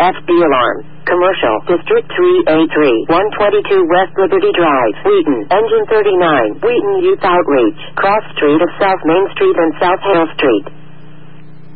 FB alarm. Commercial, District 3A3, 122 West Liberty Drive, Wheaton, Engine 39, Wheaton Youth Outreach, Cross Street of South Main Street and South Hale Street.